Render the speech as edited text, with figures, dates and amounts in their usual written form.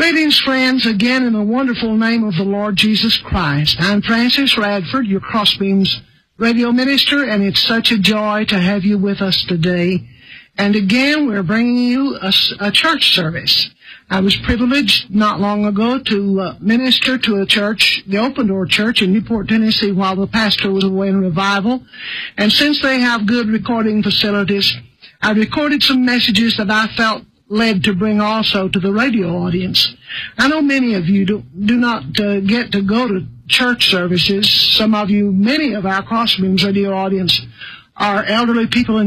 Greetings, friends, again in the wonderful name of the Lord Jesus Christ. I'm Francis Radford, your Crossbeams radio minister, and it's such a joy to have you with us today. And again, we're bringing you a church service. I was privileged not long ago to minister to a church, the Open Door Church in Newport, Tennessee, while the pastor was away in revival. And since they have good recording facilities, I recorded some messages that I felt led to bring also to the radio audience. I know many of you do not get to go to church services. Some of you, many of our Crossbeams radio audience, are elderly people in